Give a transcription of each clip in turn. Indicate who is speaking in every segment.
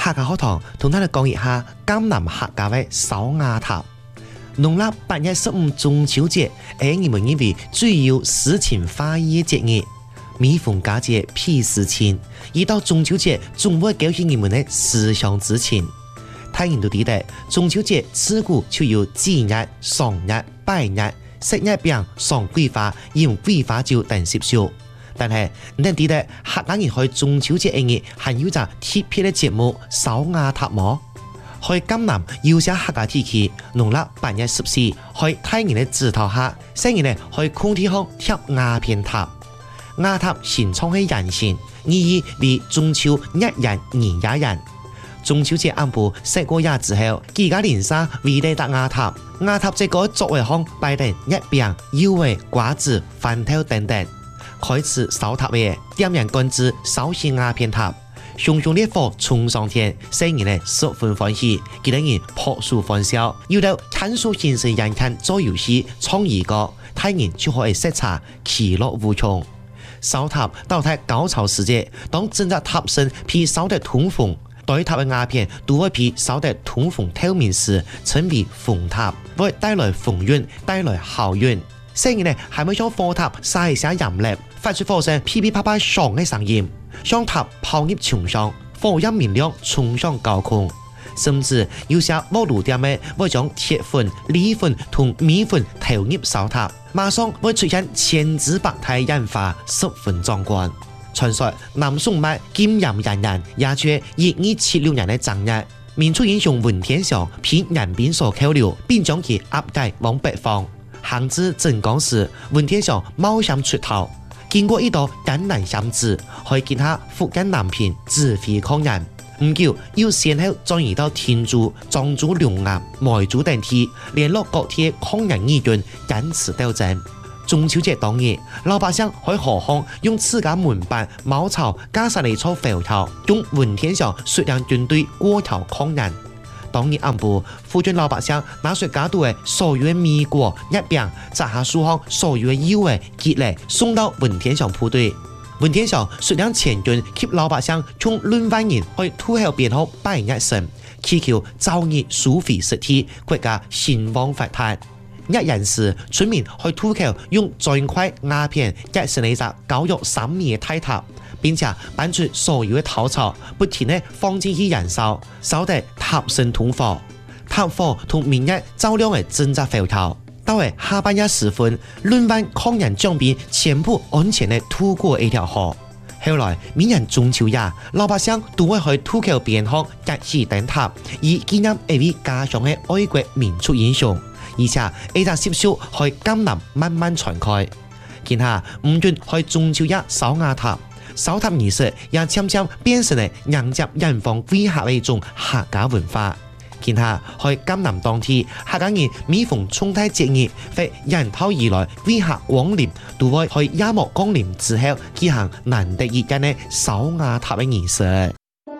Speaker 1: 客家學堂同大家講一下江南客家嘅手瓦塔。農曆8月15中秋節係我們認為最有詩情畫意嘅節日。每逢佳節披詩情，一到中秋節總會勾起我們嘅思鄉之情。大家都記得中秋節自古就有祭日、喪日、拜日、食月餅、賞桂花、飲桂花酒等習俗。但係你記得客家人喺中秋節一日還有一個特別嘅節目手瓦塔麼？喺江南有些客家地區，農曆8月14喺大人嘅指導下，成日喺空地上貼瓦片塔。瓦塔形狀係人形，意義為中秋一人年也人。中秋節暗晡食過夜之後，幾家連沙圍地搭瓦塔。瓦塔這個作為向拜登月餅、腰圍、瓜子、飯頭等等。開始燒塔嘅點燃杆子，燒起瓦片塔，熊熊烈火衝上天，使人十分歡喜，幾多人破樹歡笑。有到看書形式人看做遊戲創意歌，大人就可以色彩其樂無窮。燒塔到太高潮時節，當整個塔身被燒得通紅，對塔嘅瓦片都會被燒得通紅透明時，稱為鳳塔，會帶來風運，帶來好運。聲音係咪將火塔撒一下鹽粒，發出火聲噼噼啪啪響嘅聲音，將塔拋入牆上，火焰明亮衝上高空。甚至有些木爐店嘅會將鐵粉、鋰粉同米粉投入燒塔，馬上會出現千姿百態煙花，十分壯觀。傳說南宋末金鹽人人也住1276年嘅正日，民族英雄文天祥被人兵所扣留，並將其押解往北方。行至鎮江時，文天祥冒險出逃，經過一道艱難險阻，可以見下福建南平指揮抗人。唔久，又先後轉移到天柱、漳州、龍岩、梅州等地，聯絡各地抗人義軍，堅持鬥爭。中秋節當日，老百姓喺河巷用自家門板、茅草架設嚟做浮橋，用文天祥率領軍隊過橋抗人。當日暗晡，附近老百姓拿出家度嘅所有嘅米果、月餅，摘下樹上所有嘅腰嘅結嚟，送到文天祥部隊。文天祥率領前軍給老百姓從亂萬人去土後邊後拜日神，祈求早日舒肥實體，國家興旺發達。日人時，村民去土後用磚塊瓦片結成一座高約3米嘅大塔，並且搬出所有嘅稻草，不停地放進去燃燒，燒得塔身通火。塔火同明日照亮嘅整座浮橋。到了下半夜時分，亂萬抗人將兵全部安全地渡過一條河。後來每年中秋夜，老百姓都會去土橋邊上架起燈塔，以紀念一位家鄉嘅愛國民族英雄。而且呢個習俗喺江南慢慢傳開。見下唔斷喺中秋夜燒瓦塔，燒塔儀式也漸漸變成了迎接人方歸客嘅一種客家文化。見下喺江南當地，客家人每逢重大節日或人頭而來歸客光臨，都會喺夜幕降臨之後舉行難得一見嘅燒瓦塔嘅儀式。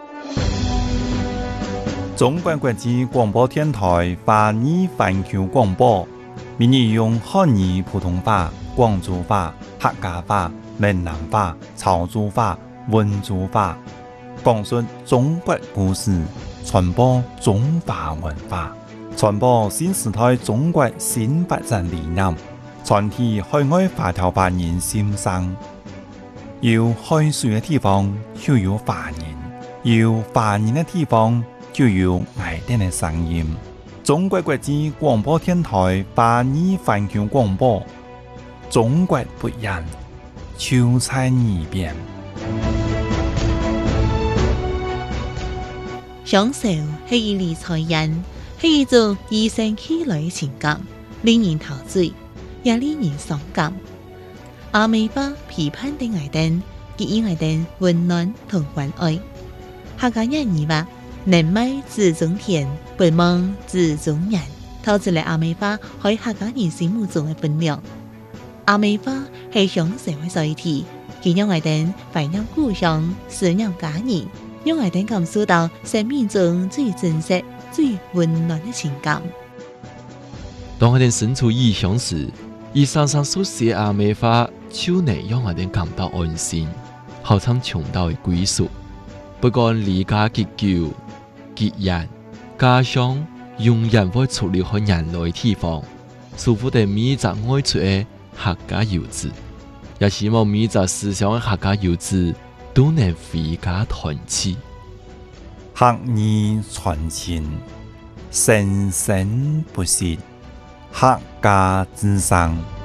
Speaker 2: 中國國際廣播電台華語環球廣播，每日用漢語普通話、廣州話、客家話、閩南話、潮州話、溫州話，講述中國故事，傳播中華文化，傳播新時代中國新發展理念，傳遞海外華僑華人心聲。有海水嘅地方就有華人，有華人嘅地方就有愛哋嘅聲音。中國國際廣播電台華語環球廣播，中國不一樣，就在耳邊。
Speaker 3: 享受係一理財人，係一種與生俱來嘅情感，令人陶醉，也令人傷感。阿美花批判的愛燈，給予愛燈溫暖同關愛。客家人話：能賣自種田，不忘自種人，透出嚟阿美花喺客家人心目中嘅分量。阿美花係享受嘅載體，佢讓愛燈懷念故鄉，思念家人。讓我哋感受到生命中最真實、最溫暖的情感。
Speaker 4: 當我哋身處異鄉時，以常常所寫阿美花，就能讓我哋感到安心，好像尋到嘅歸屬。 不管离家結久、結人，家鄉永遠會處理好人類地方，守護地每隻愛出的客家遊子，也希望每隻思想的客家遊子都能回家團聚。
Speaker 2: 客語傳情，生生不息，客家之聲。